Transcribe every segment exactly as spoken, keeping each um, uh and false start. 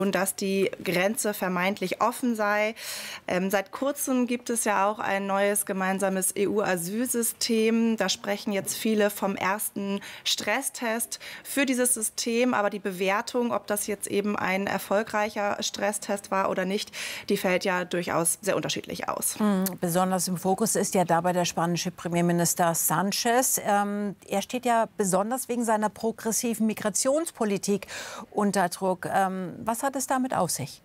dass die Grenze vermeintlich offen sei. Ähm, seit kurzem gibt es ja auch ein neues gemeinsames E U-Asylsystem. Da sprechen jetzt viele vom ersten Stresstest für dieses System. Aber die Bewertung, ob das jetzt eben ein erfolgreicher Stresstest war oder nicht, die fällt ja durchaus sehr unterschiedlich aus. Mhm. Besonders im Fokus ist ja dabei der spanische Premierminister Sánchez. Ähm, er steht ja besonders wegen seiner progressiven Migrationspolitik unter Druck. Ähm, was hat es damit auf sich?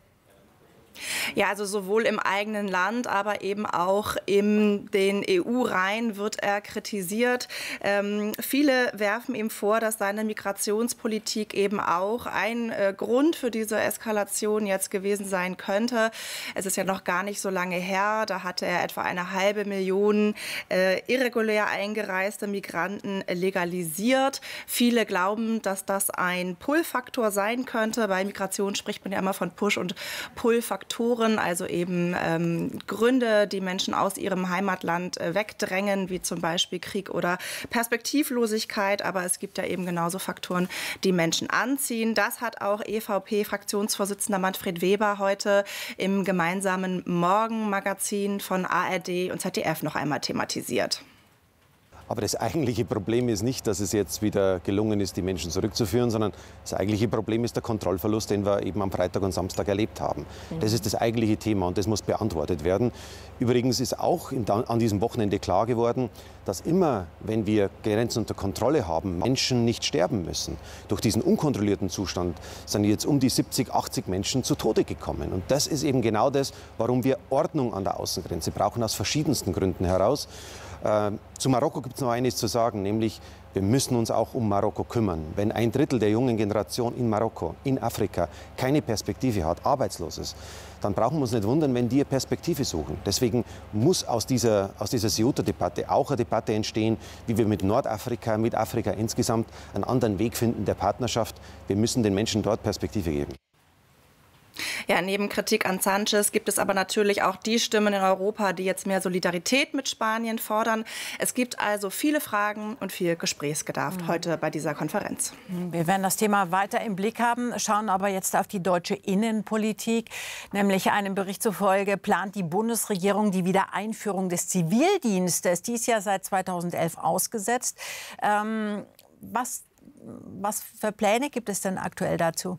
Ja, also sowohl im eigenen Land, aber eben auch in den E U-Reihen wird er kritisiert. Ähm, viele werfen ihm vor, dass seine Migrationspolitik eben auch ein äh, Grund für diese Eskalation jetzt gewesen sein könnte. Es ist ja noch gar nicht so lange her. Da hatte er etwa eine halbe Million äh, irregulär eingereiste Migranten legalisiert. Viele glauben, dass das ein Pull-Faktor sein könnte. Bei Migration spricht man ja immer von Push- und Pull-Faktoren. Also eben ähm, Gründe, die Menschen aus ihrem Heimatland äh, wegdrängen, wie zum Beispiel Krieg oder Perspektivlosigkeit. Aber es gibt ja eben genauso Faktoren, die Menschen anziehen. Das hat auch E V P-Fraktionsvorsitzender Manfred Weber heute im gemeinsamen Morgenmagazin von A R D und Z D F noch einmal thematisiert. Aber das eigentliche Problem ist nicht, dass es jetzt wieder gelungen ist, die Menschen zurückzuführen, sondern das eigentliche Problem ist der Kontrollverlust, den wir eben am Freitag und Samstag erlebt haben. Das ist das eigentliche Thema und das muss beantwortet werden. Übrigens ist auch an diesem Wochenende klar geworden, dass immer, wenn wir Grenzen unter Kontrolle haben, Menschen nicht sterben müssen. Durch diesen unkontrollierten Zustand sind jetzt um die siebzig, achtzig Menschen zu Tode gekommen. Und das ist eben genau das, warum wir Ordnung an der Außengrenze brauchen, aus verschiedensten Gründen heraus. Äh, zu Marokko gibt es noch eines zu sagen, nämlich wir müssen uns auch um Marokko kümmern. Wenn ein Drittel der jungen Generation in Marokko, in Afrika, keine Perspektive hat, arbeitslos ist, dann brauchen wir uns nicht wundern, wenn die eine Perspektive suchen. Deswegen muss aus dieser, aus dieser Ceuta-Debatte auch eine Debatte entstehen, wie wir mit Nordafrika, mit Afrika insgesamt einen anderen Weg finden der Partnerschaft. Wir müssen den Menschen dort Perspektive geben. Ja, neben Kritik an Sánchez gibt es aber natürlich auch die Stimmen in Europa, die jetzt mehr Solidarität mit Spanien fordern. Es gibt also viele Fragen und viel Gesprächsbedarf mhm. heute bei dieser Konferenz. Wir werden das Thema weiter im Blick haben, schauen aber jetzt auf die deutsche Innenpolitik. Nämlich einem Bericht zufolge plant die Bundesregierung die Wiedereinführung des Zivildienstes. Die ist ja seit zweitausendelf ausgesetzt. Ähm, was, was für Pläne gibt es denn aktuell dazu?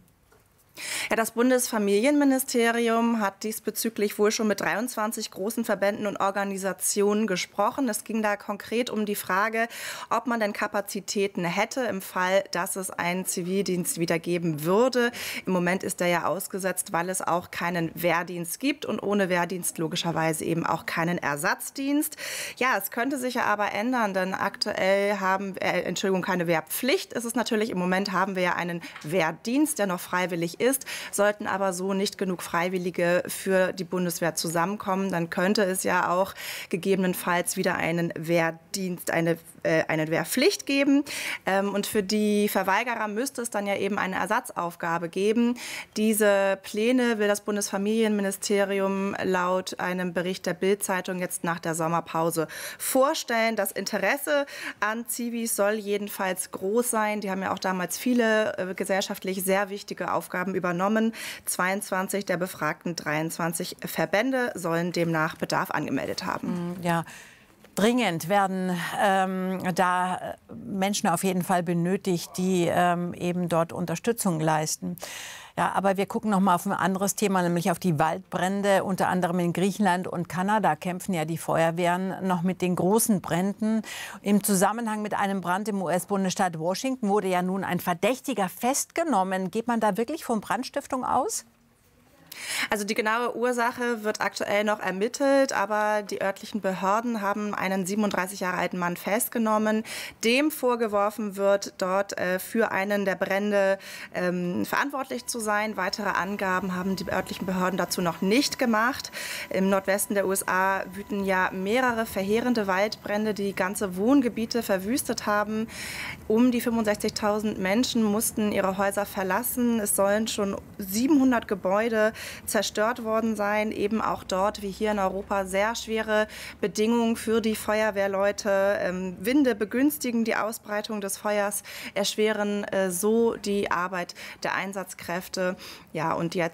Ja, das Bundesfamilienministerium hat diesbezüglich wohl schon mit dreiundzwanzig großen Verbänden und Organisationen gesprochen. Es ging da konkret um die Frage, ob man denn Kapazitäten hätte im Fall, dass es einen Zivildienst wieder geben würde. Im Moment ist er ja ausgesetzt, weil es auch keinen Wehrdienst gibt und ohne Wehrdienst logischerweise eben auch keinen Ersatzdienst. Ja, es könnte sich ja aber ändern, denn aktuell haben, äh, Entschuldigung, keine Wehrpflicht. Es ist natürlich, im Moment haben wir ja einen Wehrdienst, der noch freiwillig ist. Ist, sollten aber so nicht genug Freiwillige für die Bundeswehr zusammenkommen, dann könnte es ja auch gegebenenfalls wieder einen Wehrdienst, eine, äh, eine Wehrpflicht geben. Ähm, und für die Verweigerer müsste es dann ja eben eine Ersatzaufgabe geben. Diese Pläne will das Bundesfamilienministerium laut einem Bericht der Bild-Zeitung jetzt nach der Sommerpause vorstellen. Das Interesse an Zivis soll jedenfalls groß sein. Die haben ja auch damals viele äh, gesellschaftlich sehr wichtige Aufgaben übernommen. zweiundzwanzig der befragten dreiundzwanzig Verbände sollen demnach Bedarf angemeldet haben. Ja. Dringend werden ähm, da Menschen auf jeden Fall benötigt, die ähm, eben dort Unterstützung leisten. Ja, aber wir gucken noch mal auf ein anderes Thema, nämlich auf die Waldbrände. Unter anderem in Griechenland und Kanada kämpfen ja die Feuerwehren noch mit den großen Bränden. Im Zusammenhang mit einem Brand im U S-Bundesstaat Washington wurde ja nun ein Verdächtiger festgenommen. Geht man da wirklich von Brandstiftung aus? Also die genaue Ursache wird aktuell noch ermittelt, aber die örtlichen Behörden haben einen siebenunddreißig Jahre alten Mann festgenommen, dem vorgeworfen wird, dort äh, für einen der Brände ähm, verantwortlich zu sein. Weitere Angaben haben die örtlichen Behörden dazu noch nicht gemacht. Im Nordwesten der U S A wüten ja mehrere verheerende Waldbrände, die ganze Wohngebiete verwüstet haben. Um die fünfundsechzigtausend Menschen mussten ihre Häuser verlassen. Es sollen schon siebenhundert Gebäude zerstört worden sein. Eben auch dort, wie hier in Europa, sehr schwere Bedingungen für die Feuerwehrleute. Ähm, Winde begünstigen die Ausbreitung des Feuers, erschweren äh, so die Arbeit der Einsatzkräfte. Ja, und jetzt